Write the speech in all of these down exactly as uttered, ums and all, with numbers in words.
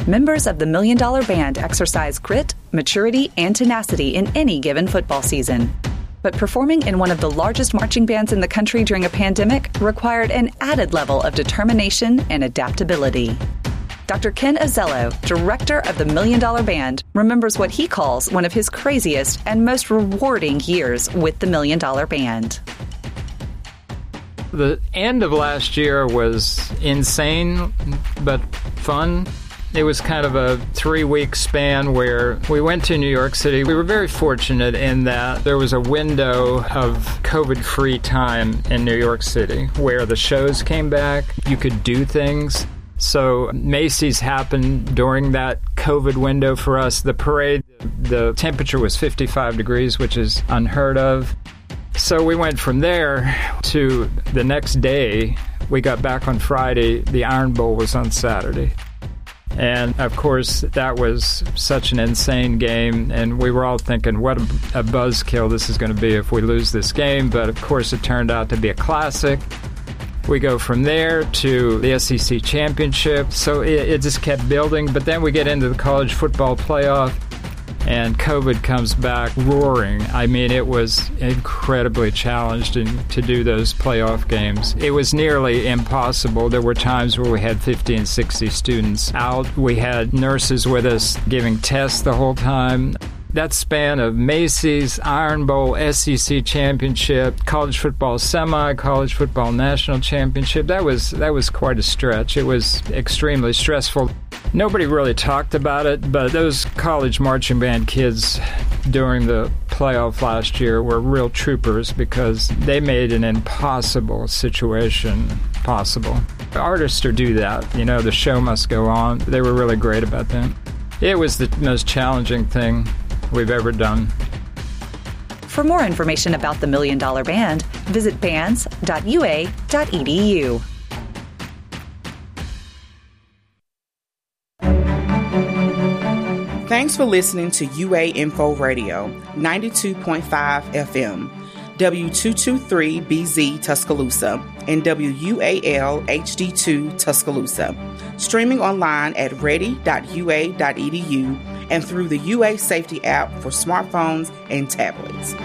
Members of the Million Dollar Band exercise grit, maturity, and tenacity in any given football season. But performing in one of the largest marching bands in the country during a pandemic required an added level of determination and adaptability. Doctor Ken Azello, director of the Million Dollar Band, remembers what he calls one of his craziest and most rewarding years with the Million Dollar Band. The end of last year was insane, but fun. It was kind of a three-week span where we went to New York City. We were very fortunate in that there was a window of COVID-free time in New York City where the shows came back. You could do things. So Macy's happened during that COVID window for us. The parade, the temperature was fifty-five degrees, which is unheard of. So we went from there to the next day. We got back on Friday. The Iron Bowl was on Saturday. And, of course, that was such an insane game, and we were all thinking, what a, a buzzkill this is going to be if we lose this game. But, of course, it turned out to be a classic. We go from there to the S E C championship, so it, it just kept building. But then we get into the college football playoff, and COVID comes back roaring. I mean, it was incredibly challenging to do those playoff games. It was nearly impossible. There were times where we had fifty and sixty students out. We had nurses with us giving tests the whole time. That span of Macy's, Iron Bowl, S E C championship, college football semi, college football national championship, that was that was quite a stretch. It was extremely stressful. Nobody really talked about it, but those college marching band kids during the playoff last year were real troopers because they made an impossible situation possible. Artists do that. You know, the show must go on. They were really great about that. It was the most challenging thing we've ever done. For more information about the Million Dollar Band, visit bands dot u a dot e d u. Thanks for listening to U A Info Radio, ninety-two point five F M, W two twenty-three B Z Tuscaloosa, and W U A L H D two Tuscaloosa. Streaming online at ready dot u a dot e d u and through the U A Safety app for smartphones and tablets.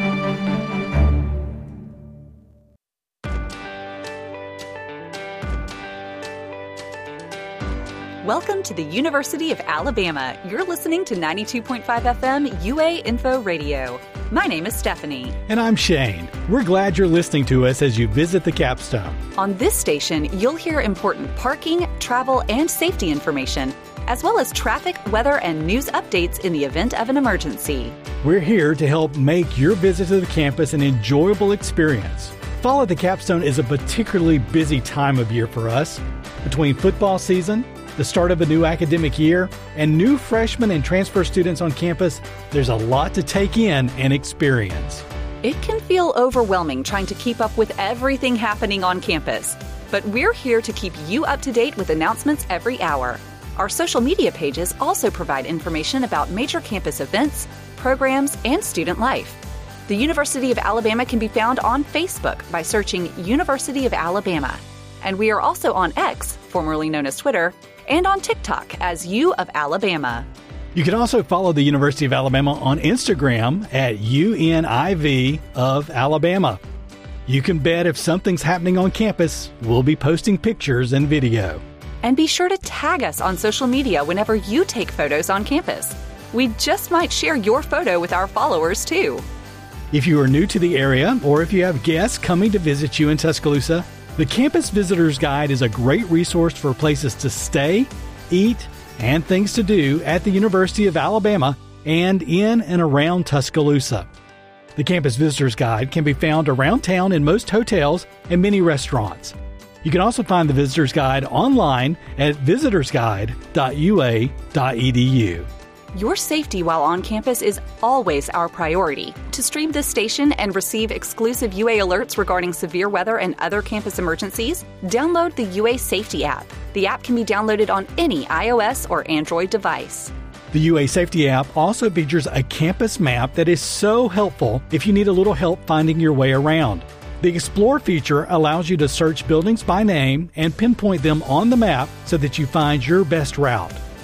Welcome to the University of Alabama. You're listening to ninety-two point five F M U A Info Radio. My name is Stephanie. And I'm Shane. We're glad you're listening to us as you visit the Capstone. On this station, you'll hear important parking, travel, and safety information, as well as traffic, weather, and news updates in the event of an emergency. We're here to help make your visit to the campus an enjoyable experience. Fall at the Capstone is a particularly busy time of year for us. Between football season, the start of a new academic year, and new freshmen and transfer students on campus, there's a lot to take in and experience. It can feel overwhelming trying to keep up with everything happening on campus, but we're here to keep you up to date with announcements every hour. Our social media pages also provide information about major campus events, programs, and student life. The University of Alabama can be found on Facebook by searching University of Alabama. And we are also on X, formerly known as Twitter, and on TikTok as U of Alabama. You can also follow the University of Alabama on Instagram at U N I V of Alabama. You can bet if something's happening on campus, we'll be posting pictures and video. And be sure to tag us on social media whenever you take photos on campus. We just might share your photo with our followers, too. If you are new to the area, or if you have guests coming to visit you in Tuscaloosa, the Campus Visitor's Guide is a great resource for places to stay, eat, and things to do at the University of Alabama and in and around Tuscaloosa. The Campus Visitor's Guide can be found around town in most hotels and many restaurants. You can also find the Visitor's Guide online at visitors guide dot u a dot e d u. Your safety while on campus is always our priority. To stream this station and receive exclusive U A alerts regarding severe weather and other campus emergencies, download the U A Safety app. The app can be downloaded on any iOS or Android device. The U A Safety app also features a campus map that is so helpful if you need a little help finding your way around. The Explore feature allows you to search buildings by name and pinpoint them on the map so that you find your best route.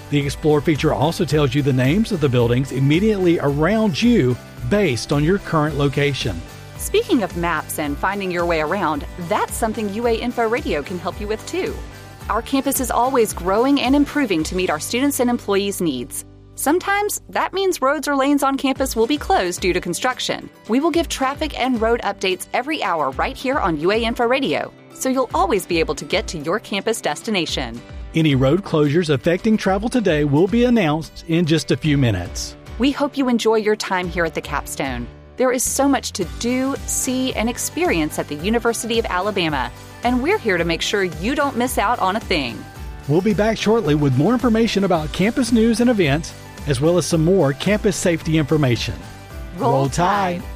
The Explore feature also tells you the names of the buildings immediately around you based on your current location. Speaking of maps and finding your way around, that's something U A Info Radio can help you with too. Our campus is always growing and improving to meet our students' and employees' needs. Sometimes that means roads or lanes on campus will be closed due to construction. We will give traffic and road updates every hour right here on U A Info Radio, so you'll always be able to get to your campus destination. Any road closures affecting travel today will be announced in just a few minutes. We hope you enjoy your time here at the Capstone. There is so much to do, see, and experience at the University of Alabama, and we're here to make sure you don't miss out on a thing. We'll be back shortly with more information about campus news and events, as well as some more campus safety information. Roll Tide!